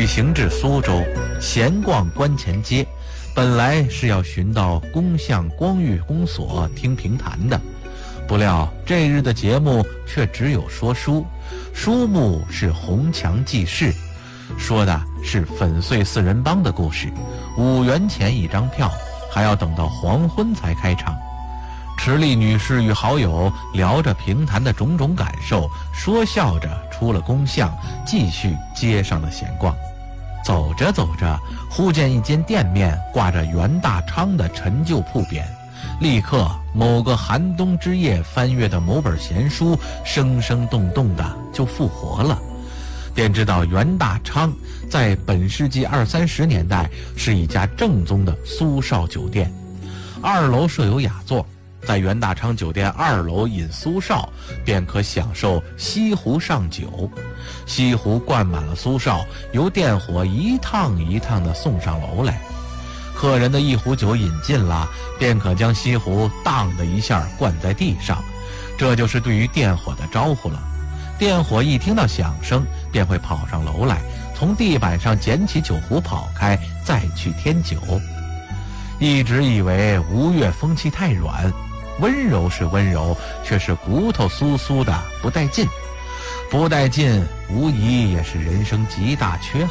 旅行至苏州，闲逛观前街，本来是要寻到公相光裕公所听评弹的，不料这日的节目却只有说书，书目是红墙记事，说的是粉碎四人帮的故事，5元钱一张票，还要等到黄昏才开场。池莉女士与好友聊着评弹的种种感受，说笑着出了公巷，继续街上的闲逛。走着走着，忽见一间店面挂着袁大昌的陈旧铺匾，立刻某个寒冬之夜翻阅的某本闲书生生动动的就复活了，便知道袁大昌在本世纪20、30年代是一家正宗的苏绍酒店，2楼设有雅座，在袁大昌酒店2楼饮苏绍，便可享受西湖上酒。西湖灌满了苏绍，由店伙一趟一趟地送上楼来。客人的一壶酒饮尽了，便可将西湖当的一下灌在地上，这就是对于店伙的招呼了。店伙一听到响声，便会跑上楼来，从地板上捡起酒壶跑开，再去添酒。一直以为吴越风气太软，温柔是温柔，却是骨头酥酥的，不带劲。不带劲，无疑也是人生极大缺憾。